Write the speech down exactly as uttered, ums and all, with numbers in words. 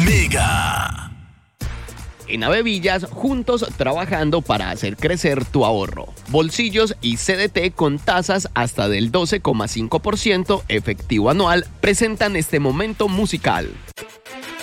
Mega. En Avevillas, juntos trabajando para hacer crecer tu ahorro. Bolsillos y C D T con tasas hasta del doce coma cinco por ciento efectivo anual presentan este momento musical.